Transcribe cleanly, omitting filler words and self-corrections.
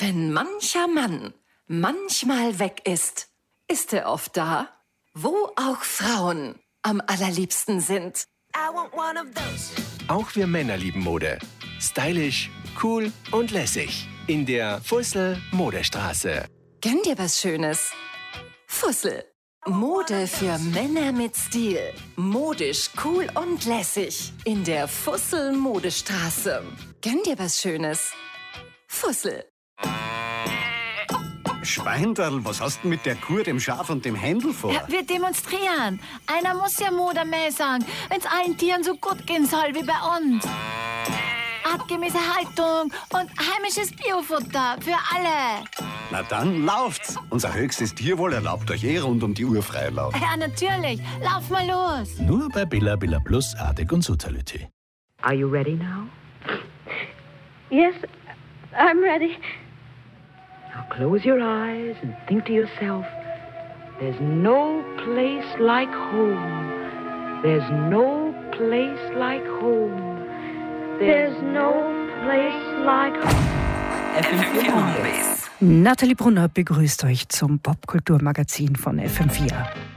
Wenn mancher Mann manchmal weg ist, ist er oft da, wo auch Frauen am allerliebsten sind. Auch wir Männer lieben Mode. Stylisch, cool und lässig. In der Fussel Modestraße. Gönn dir was Schönes. Fussel. Mode für Männer mit Stil. Modisch, cool und lässig. In der Fussel Modestraße. Gönn dir was Schönes. Fussel. Schweinderl, was hast du mit der Kuh, dem Schaf und dem Händel vor? Ja, wir demonstrieren. Einer muss ja Mode mehr sagen, wenn's allen Tieren so gut gehen soll wie bei uns. Artgemäße Haltung und heimisches Biofutter für alle. Na dann, lauft's. Unser höchstes Tierwohl erlaubt euch rund um die Uhr Freilauf. Ja, natürlich. Lauf mal los. Nur bei Billa Billa Plus, Artig und Sutality. Are you ready now? Yes, I'm ready. Now close your eyes and think to yourself, there's no place like home. There's no place like home. There's no place like home. FM4 Homebase. Nathalie Brunner begrüßt euch zum Popkulturmagazin von FM4.